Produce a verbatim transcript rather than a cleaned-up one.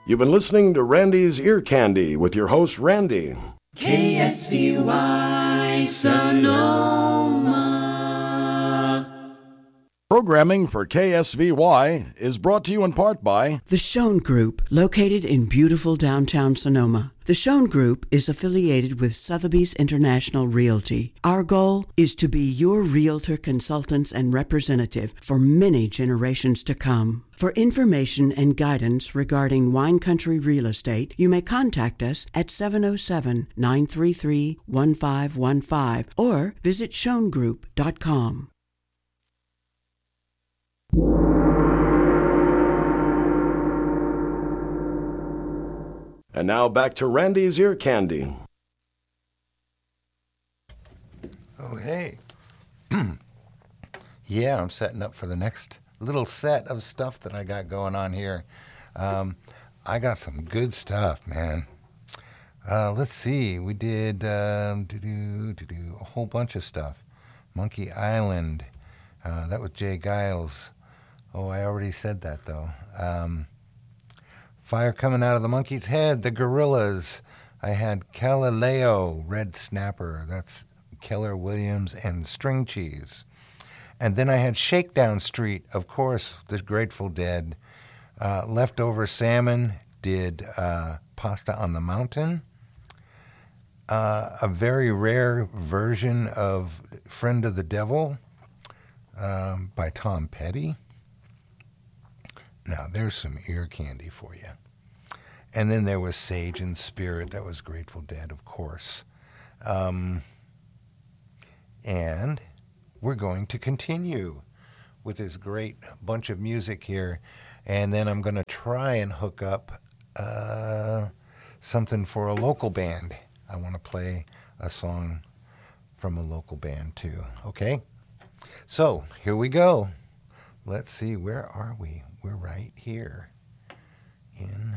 You've been listening to Randy's Ear Candy with your host, Randy. K S V Y Sonoma. Programming for K S V Y is brought to you in part by The Schoen Group, located in beautiful downtown Sonoma. The Schoen Group is affiliated with Sotheby's International Realty. Our goal is to be your realtor consultants and representative for many generations to come. For information and guidance regarding wine country real estate, you may contact us at seven oh seven, nine three three, one five one five or visit schoen group dot com. And now back to Randy's Ear Candy. Oh, hey. Yeah, I'm setting up for the next little set of stuff that I got going on here. Um, I got some good stuff, man. Uh, let's see. We did um, do do do a whole bunch of stuff. Monkey Island. Uh, that was Jay Giles. Oh, I already said that, though. Um, Fire Coming Out of the Monkey's Head, The Gorillas. I had Galileo, Red Snapper. That's Keller Williams and String Cheese. And then I had Shakedown Street, of course, The Grateful Dead. Uh, Leftover Salmon did uh, Pasta on the Mountain. Uh, a very rare version of Friend of the Devil um, by Tom Petty. Now, there's some ear candy for you. And then there was Sage and Spirit. That was Grateful Dead, of course. Um, and we're going to continue with this great bunch of music here. And then I'm going to try and hook up uh, something for a local band. I want to play a song from a local band, too. Okay? So, here we go. Let's see. Where are we? We're right here in